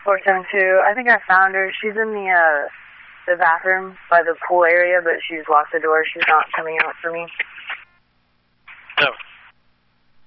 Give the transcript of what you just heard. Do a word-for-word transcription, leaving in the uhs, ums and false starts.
four seven two. I think I found her. She's in the uh, the bathroom by the pool area, but she's locked the door. She's not coming out for me.